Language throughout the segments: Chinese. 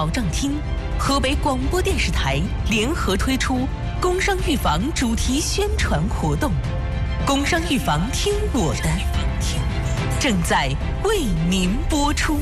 保障厅、河北广播电视台联合推出工伤预防主题宣传活动，工伤预防听我的，正在为您播出。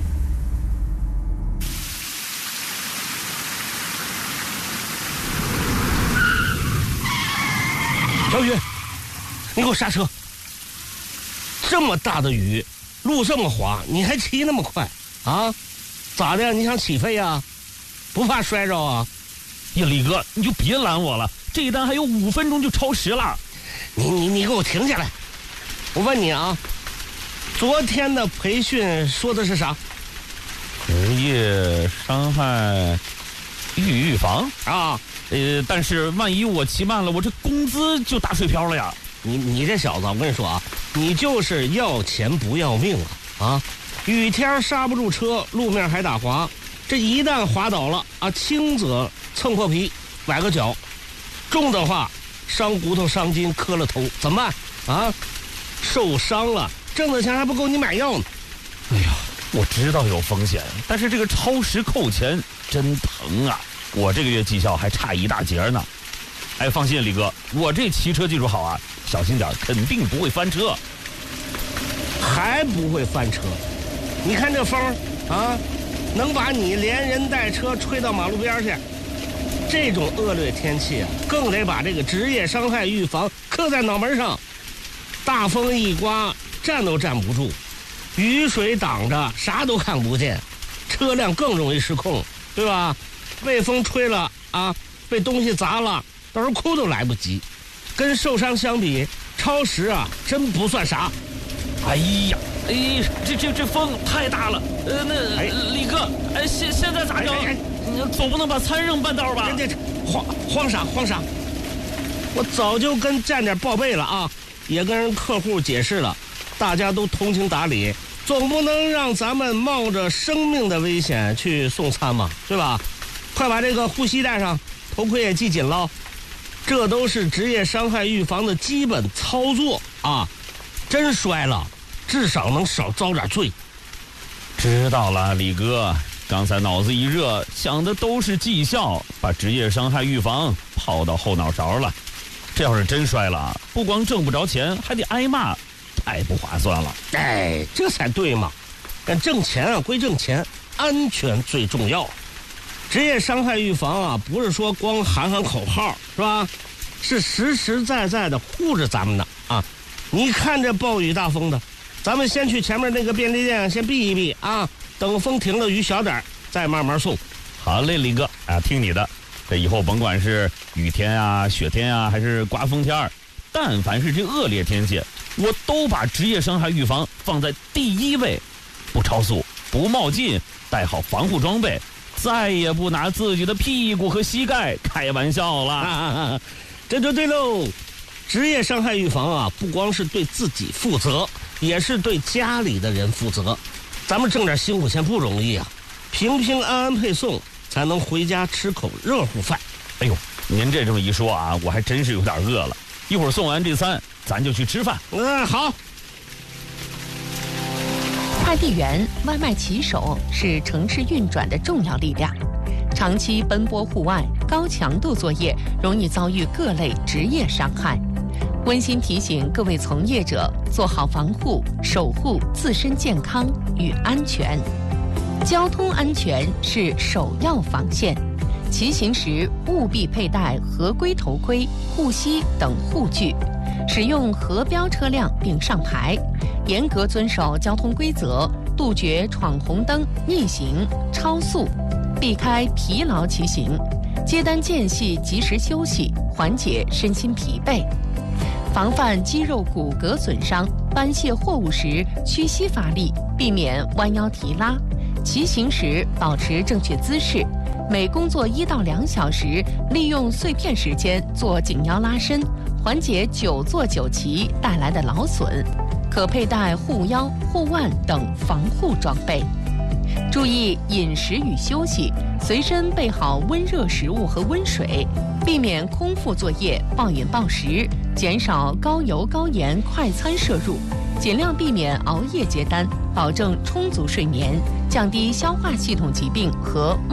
小雨，你给我刹车！这么大的雨，路这么滑，你还骑那么快啊？咋的？你想起飞呀？不怕摔着啊？ 呀，李哥，你就别拦我了，这一单还有5分钟就超时了。 你给我停下来！我问你啊，昨天的培训说的是啥？ 职业伤害预防啊？ 但是万一我骑慢了，我这工资就打水漂了呀。 你这小子，我跟你说啊，你就是要钱不要命啊！雨天刹不住车，路面还打滑，这一旦滑倒了啊，轻则蹭破皮崴个脚，重的话伤骨头伤筋磕了头，怎么办啊？受伤了挣的钱还不够你买药呢。 哎呀，我知道有风险，但是这个超时扣钱真疼啊！我这个月绩效还差一大截呢。哎，放心，李哥，我这骑车技术好啊，小心点，肯定不会翻车。 还不会翻车？你看这风啊，能把你连人带车吹到马路边去。这种恶劣天气啊，更得把这个职业伤害预防刻在脑门上。大风一刮，站都站不住，雨水挡着，啥都看不见，车辆更容易失控，对吧？被风吹了啊，被东西砸了，到时候哭都来不及。跟受伤相比，超时啊，真不算啥。 哎呀，这风太大了。李哥，现在咋整？你总不能把餐扔半道吧？ 慌啥？我早就跟站点报备了啊，也跟人客户解释了，大家都通情达理，总不能让咱们冒着生命的危险去送餐嘛，对吧？快把这个护膝带上，头盔也系紧了，这都是职业伤害预防的基本操作啊！真摔了，至少能少遭点罪。 知道了，李哥，刚才脑子一热，想的都是绩效，把职业伤害预防抛到后脑勺了。这要是真摔了，不光挣不着钱，还得挨骂，太不划算了。 哎，这才对嘛！但挣钱啊归挣钱，安全最重要。职业伤害预防啊，不是说光喊喊口号，是吧？是实实在在的护着咱们的啊！你看这暴雨大风的，咱们先去前面那个便利店先避一避啊，等风停了，雨小点再慢慢送。 好嘞，李哥啊，听你的。这以后甭管是雨天啊、雪天啊，还是刮风天，但凡是这恶劣天气，我都把职业伤害预防放在第一位，不超速，不冒进，带好防护装备。再也不拿自己的屁股和膝盖开玩笑了。 这就对喽！职业伤害预防啊，不光是对自己负责，也是对家里的人负责。咱们挣点辛苦钱不容易啊，平平安安配送，才能回家吃口热乎饭。 哎呦，您这么一说啊，我还真是有点饿了。一会儿送完这餐，咱就去吃饭。 好。 快递员、外卖骑手是城市运转的重要力量，长期奔波户外，高强度作业容易遭遇各类职业伤害。温馨提醒各位从业者做好防护，守护自身健康与安全。交通安全是首要防线，骑行时务必佩戴合规头盔、护膝等护具，使用核标车辆并上牌，严格遵守交通规则，杜绝闯红灯、逆行、超速，避开疲劳骑行，接单间隙及时休息，缓解身心疲惫。防范肌肉骨骼损伤，搬卸货物时屈膝发力，避免弯腰提拉。骑行时保持正确姿势，每工作1到2小时，利用碎片时间做颈腰拉伸，缓解久坐久骑带来的劳损。可佩戴护腰、护腕等防护装备。注意饮食与休息，随身备好温热食物和温水，避免空腹作业、暴饮暴食，减少高油高盐快餐摄入，尽量避免熬夜接单，保证充足睡眠，降低消化系统疾病和